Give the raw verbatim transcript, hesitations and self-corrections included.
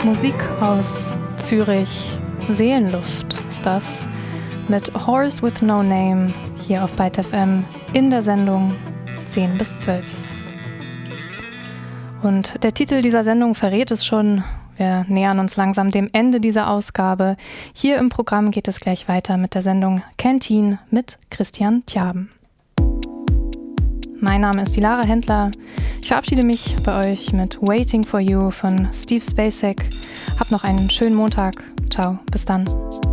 Musik aus Zürich, Seelenluft ist das, mit Horse with No Name hier auf Byte F M in der Sendung zehn bis zwölf. Und der Titel dieser Sendung verrät es schon, wir nähern uns langsam dem Ende dieser Ausgabe. Hier im Programm geht es gleich weiter mit der Sendung Canteen mit Christian Tjaben. Mein Name ist die Lara Händler. Ich verabschiede mich bei euch mit Waiting for You von Steve Spacek. Habt noch einen schönen Montag. Ciao, bis dann.